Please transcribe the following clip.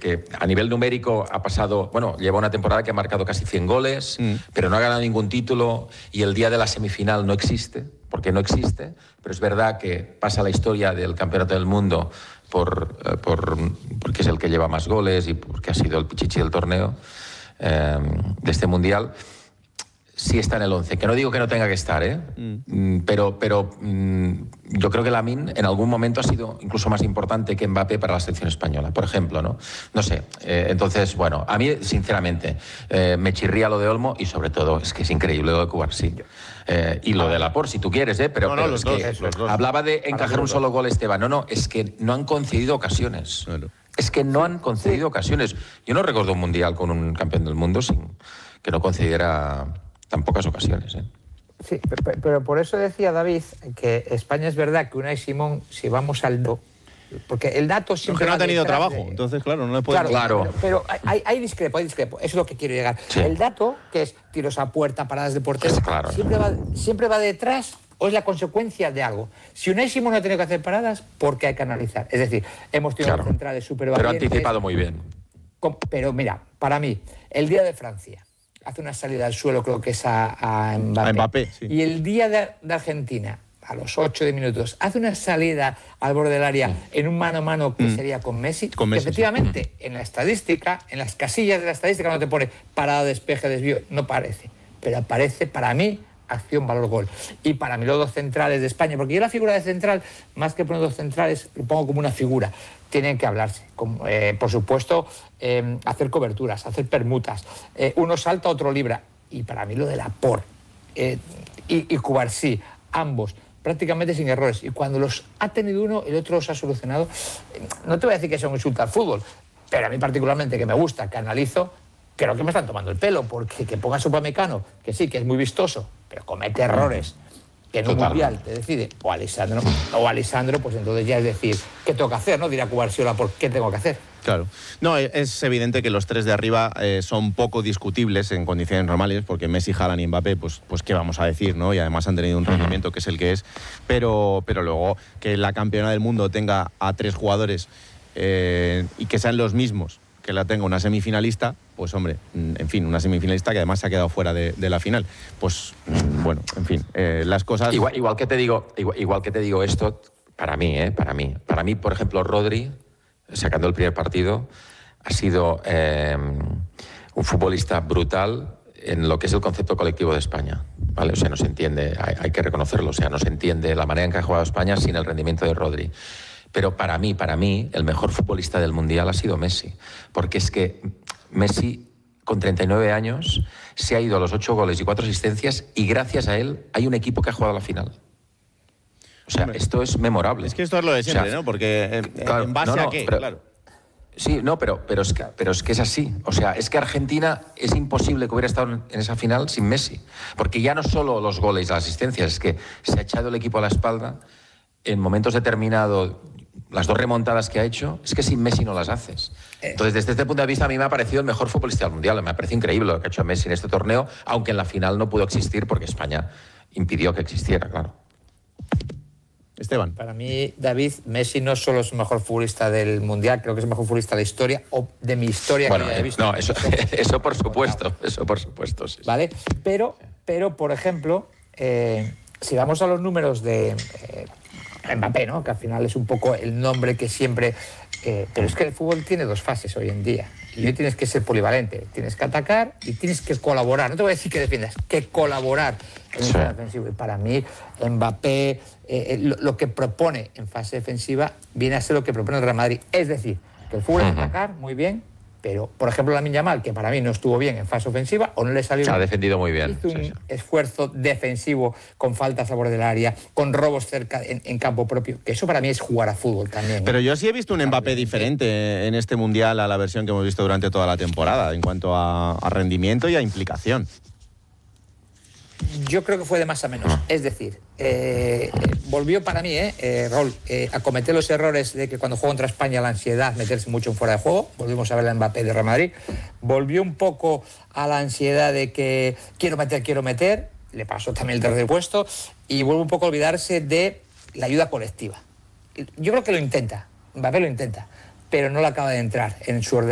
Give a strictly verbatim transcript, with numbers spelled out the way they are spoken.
que a nivel numérico ha pasado, bueno, lleva una temporada que ha marcado casi cien goles, mm. pero no ha ganado ningún título y el día de la semifinal no existe, porque no existe, pero es verdad que pasa la historia del Campeonato del Mundo por, eh, por, porque es el que lleva más goles y porque ha sido el pichichi del torneo eh, de este Mundial. Sí está en el once, que no digo que no tenga que estar, ¿eh? Mm. pero, pero mm, yo creo que Lamine en algún momento ha sido incluso más importante que Mbappé para la selección española, por ejemplo, ¿no? No sé, eh, entonces, bueno, a mí, sinceramente, eh, me chirría lo de Olmo y sobre todo, es que es increíble lo de Cubarsí. Eh, y lo de Laporte, si tú quieres, ¿eh? Pero, no, no, pero los es dos, que los dos. Hablaba de encajar un solo gol, Esteban. No, no, es que no han concedido ocasiones. Claro. Es que no han concedido sí. ocasiones. Yo no recuerdo un mundial con un campeón del mundo sin que no concediera tan pocas ocasiones, ¿eh? Sí, pero, pero por eso decía David que España es verdad que Unai Simón, si vamos al do, porque el dato siempre no, que no ha tenido trabajo, de... entonces claro, no le puede... Claro, claro. Pero, pero hay, hay discrepo, hay discrepo, eso es lo que quiero llegar. Sí. El dato, que es tiros a puerta, paradas de portero, claro, siempre, va, siempre va detrás o es la consecuencia de algo. Si Unai Simón no ha tenido que hacer paradas, porque hay que analizar. Es decir, hemos tenido claro. centrales súper valientes. Pero ha anticipado muy bien. Con, pero mira, para mí, el día de Francia hace una salida al suelo, creo que es a, a Mbappé. A Mbappé sí. Y el día de, de Argentina, a los ocho de minutos, hace una salida al borde del área mm. en un mano a mano que mm. sería con Messi. Con Messi efectivamente, sí. en la estadística, en las casillas de la estadística no te pone parada, despeje, desvío, no parece. Pero aparece, para mí, acción, valor, gol. Y para mí los dos centrales de España, porque yo la figura de central, más que poner dos centrales, lo pongo como una figura. Tienen que hablarse. Como, eh, por supuesto, eh, hacer coberturas, hacer permutas. Eh, uno salta, otro libra. Y para mí lo de Laporte eh, y, y Cubarsí, ambos, prácticamente sin errores. Y cuando los ha tenido uno, el otro los ha solucionado. No te voy a decir que sea un insulto al fútbol, pero a mí particularmente, que me gusta, que analizo, creo que me están tomando el pelo, porque que ponga Upamecano, que sí, que es muy vistoso, pero comete errores, que en un mundial te decide, o Alessandro, o Alessandro, pues entonces ya es decir, ¿qué tengo que hacer? ¿No? Dirá Cubarsí o Laporte, ¿qué tengo que hacer? Claro. No, es evidente que los tres de arriba eh, son poco discutibles en condiciones normales, porque Messi, Haaland y Mbappé, pues, pues qué vamos a decir, ¿no? Y además han tenido un rendimiento que es el que es, pero, pero luego que la campeona del mundo tenga a tres jugadores eh, y que sean los mismos que la tenga una semifinalista, pues hombre, en fin, una semifinalista que además se ha quedado fuera de, de la final. Pues bueno, en fin, eh, las cosas... Igual, igual que te digo, igual, igual que te digo esto, para mí, ¿eh? Para mí. Para mí, por ejemplo, Rodri, sacando el primer partido, ha sido eh, un futbolista brutal en lo que es el concepto colectivo de España, ¿vale? O sea, no se entiende, hay, hay que reconocerlo, o sea, no se entiende la manera en que ha jugado España sin el rendimiento de Rodri. Pero para mí, para mí, el mejor futbolista del Mundial ha sido Messi. Porque es que Messi, con treinta y nueve años, se ha ido a los ocho goles y cuatro asistencias y gracias a él hay un equipo que ha jugado a la final. O sea, Hombre, esto es memorable. Es que esto es lo de siempre, o sea, ¿no? Porque eh, claro, ¿en base no, no, a qué? Pero, claro. Sí, no, pero, pero, es que, pero es que es así. O sea, es que Argentina es imposible que hubiera estado en esa final sin Messi. Porque ya no solo los goles y las asistencias, es que se ha echado el equipo a la espalda en momentos determinados. Las dos remontadas que ha hecho, es que sin Messi no las haces. Entonces, desde este punto de vista, a mí me ha parecido el mejor futbolista del Mundial. Me ha parecido increíble lo que ha hecho Messi en este torneo, aunque en la final no pudo existir porque España impidió que existiera, claro. Esteban. Para mí, David, Messi no solo es el mejor futbolista del Mundial, creo que es el mejor futbolista de la historia, o de mi historia bueno, que yo he visto. No, eso, eso por supuesto, eso por supuesto, sí. ¿Vale? Pero, pero por ejemplo, eh, si vamos a los números de... Eh, Mbappé, ¿no? Que al final es un poco el nombre que siempre... Eh, pero es que el fútbol tiene dos fases hoy en día. Y hoy tienes que ser polivalente. Tienes que atacar y tienes que colaborar. No te voy a decir que defiendas, que colaborar en el sistema defensivo. Y para mí, Mbappé, eh, lo, lo que propone en fase defensiva viene a ser lo que propone el Real Madrid. Es decir, que el fútbol es atacar muy bien, pero, por ejemplo, Lamine Yamal, que para mí no estuvo bien en fase ofensiva, o no le salió... Se ha defendido muy bien. Hizo un sí, sí. esfuerzo defensivo con faltas a borde del área, con robos cerca en, en campo propio, que eso para mí es jugar a fútbol también. Pero ¿eh? yo sí he visto un Mbappé diferente en este Mundial a la versión que hemos visto durante toda la temporada, en cuanto a, a rendimiento y a implicación. Yo creo que fue de más a menos. Es decir, eh, volvió para mí, eh, eh, Raúl, eh, a cometer los errores de que cuando jugó contra España la ansiedad, meterse mucho en fuera de juego. Volvimos a ver a Mbappé de Real Madrid. Volvió un poco a la ansiedad de que quiero meter, quiero meter. Le pasó también el tercer puesto. Y vuelve un poco a olvidarse de la ayuda colectiva. Yo creo que lo intenta. Mbappé lo intenta, pero no le acaba de entrar en su orden.